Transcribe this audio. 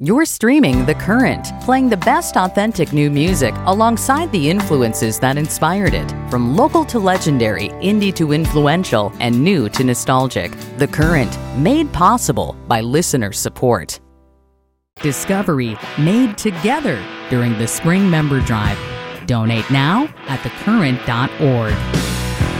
You're streaming The Current, playing the best authentic new music alongside the influences that inspired it. From local to legendary, indie to influential, and new to nostalgic. The Current, made possible by listener support. Discovery made together during the Spring Member Drive. Donate now at thecurrent.org.